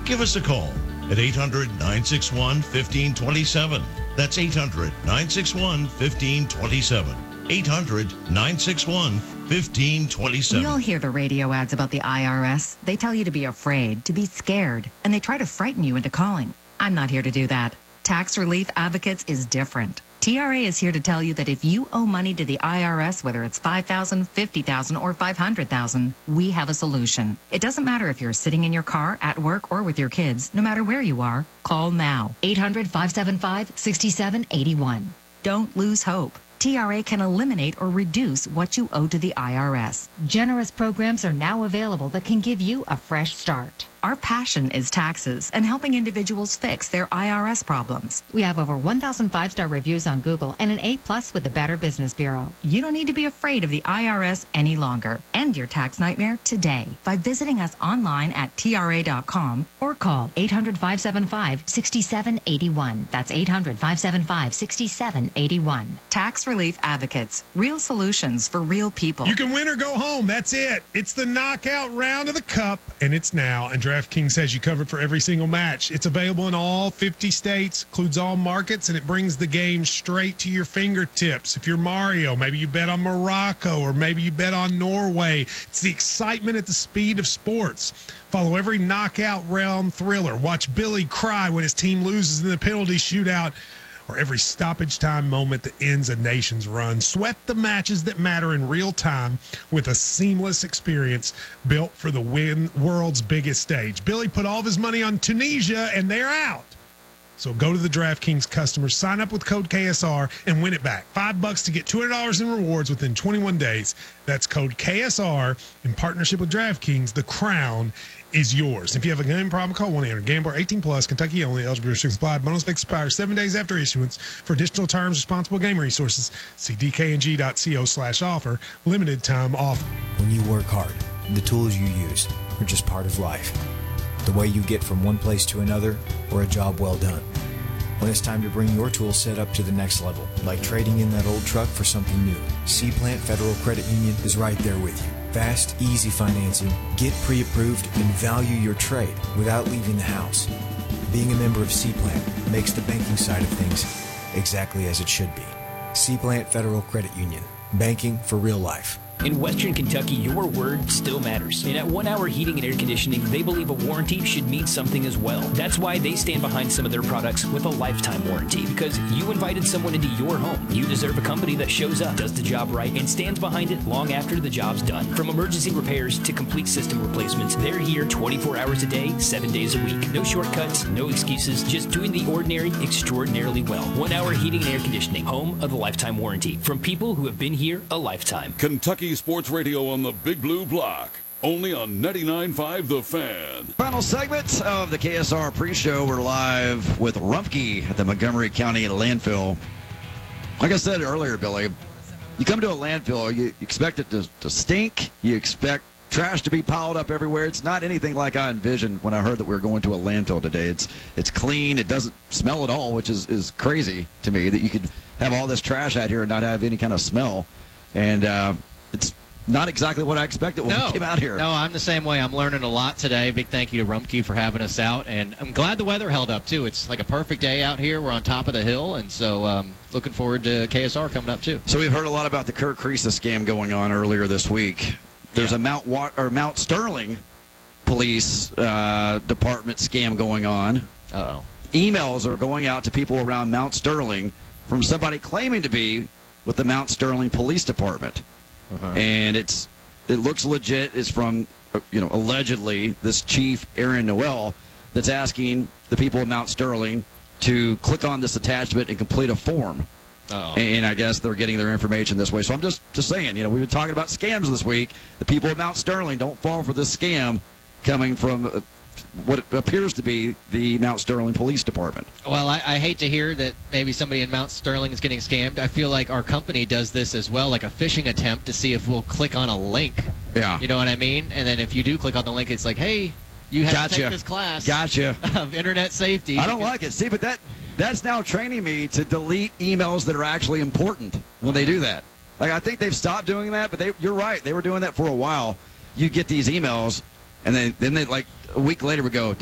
Give us a call at 800-961-1527. That's 800-961-1527. 800-961-1527. We all hear the radio ads about the IRS. They tell you to be afraid, to be scared, and they try to frighten you into calling. I'm not here to do that. Tax Relief Advocates is different. TRA is here to tell you that if you owe money to the IRS, whether it's $5,000, $50,000, or $500,000, we have a solution. It doesn't matter if you're sitting in your car, at work, or with your kids. No matter where you are, call now. 800-575-6781. Don't lose hope. TRA can eliminate or reduce what you owe to the IRS. Generous programs are now available that can give you a fresh start. Our passion is taxes and helping individuals fix their IRS problems. We have over 1,000 5-star reviews on Google and an A+ with the Better Business Bureau. You don't need to be afraid of the IRS any longer. End your tax nightmare today by visiting us online at TRA.com or call 800-575-6781. That's 800-575-6781. Tax Relief Advocates. Real solutions for real people. You can win or go home. That's it. It's the knockout round of the Cup, and it's now. And DraftKings has you covered for every single match. It's available in all 50 states, includes all markets, and it brings the game straight to your fingertips. If you're Mario, maybe you bet on Morocco, or maybe you bet on Norway. It's the excitement at the speed of sports. Follow every knockout round thriller. Watch Billy cry when his team loses in the penalty shootout, or every stoppage time moment that ends a nation's run. Sweat the matches that matter in real time with a seamless experience built for the world's biggest stage. Billy put all of his money on Tunisia, and they're out. So go to the DraftKings customers, sign up with code KSR, and win it back. $5 to get $200 in rewards within 21 days. That's code KSR in partnership with DraftKings. The crown is yours. If you have a gambling problem, call 1-800-GAMBLER. 18+, Kentucky only. Eligible restrictions apply. Bonus expires 7 days after issuance. For additional terms, responsible game resources, see dkng.co/offer. Limited time offer. When you work hard, the tools you use are just part of life. The way you get from one place to another, or a job well done. When it's time to bring your tool set up to the next level, like trading in that old truck for something new, C-Plant Federal Credit Union is right there with you. Fast, easy financing, get pre-approved, and value your trade without leaving the house. Being a member of C-Plant makes the banking side of things exactly as it should be. C-Plant Federal Credit Union. Banking for real life. In Western Kentucky, your word still matters. And at 1 Hour Heating and Air Conditioning, they believe a warranty should mean something as well. That's why they stand behind some of their products with a lifetime warranty. Because you invited someone into your home. You deserve a company that shows up, does the job right, and stands behind it long after the job's done. From emergency repairs to complete system replacements, they're here 24 hours a day, 7 days a week. No shortcuts, no excuses, just doing the ordinary extraordinarily well. 1 Hour Heating and Air Conditioning, home of the lifetime warranty. From people who have been here a lifetime. Kentucky Sports Radio on the Big Blue Block. Only on 99.5 The Fan. Final segment of the KSR pre-show. We're live with Rumpke at the Montgomery County landfill. Like I said earlier, Billy, you come to a landfill, you expect it to stink. You expect trash to be piled up everywhere. It's not anything like I envisioned when I heard that we were going to a landfill today. It's clean. It doesn't smell at all, which is crazy to me that you could have all this trash out here and not have any kind of smell. And it's not exactly what I expected when we came out here. No, I'm the same way. I'm learning a lot today. Big thank you to Rumpke for having us out. And I'm glad the weather held up, too. It's like a perfect day out here. We're on top of the hill. And so looking forward to KSR coming up, too. So we've heard a lot about the Kurt Creasa scam going on earlier this week. There's a Mount Sterling Police Department scam going on. Uh-oh. Emails are going out to people around Mount Sterling from somebody claiming to be with the Mount Sterling Police Department. And it looks legit. It's from, allegedly this chief, Aaron Noel, that's asking the people of Mount Sterling to click on this attachment and complete a form. And I guess they're getting their information this way. So I'm just saying, we've been talking about scams this week. The people of Mount Sterling, don't fall for this scam coming from what appears to be the Mount Sterling Police Department. Well, I hate to hear that maybe somebody in Mount Sterling is getting scammed. I feel like our company does this as well, like a phishing attempt to see if we'll click on a link. Yeah. You know what I mean? And then if you do click on the link, it's like, hey, you have to take this class of internet safety. I don't like it. See, but that's now training me to delete emails that are actually important when they do that. Like, I think they've stopped doing that, but you're right. They were doing that for a while. You get these emails, and then they, like, a week later would go,